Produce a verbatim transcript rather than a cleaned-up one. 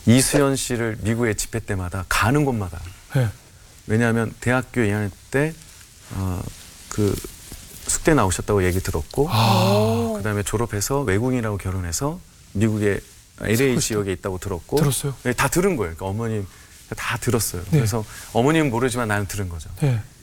이수연 씨를 미국에 집회 때마다 가는 곳마다. 네. 왜냐하면 대학교 이 학년 때 어, 그 숙대 나오셨다고 얘기 들었고 아. 그다음에 졸업해서 외국인이라고 결혼해서 미국의 엘에이 지역에 있다고 들었고 들었어요? 네, 다 들은 거예요. 그러니까 어머님 다 들었어요. 네. 그래서 어머님은 모르지만 나는 들은 거죠. 네.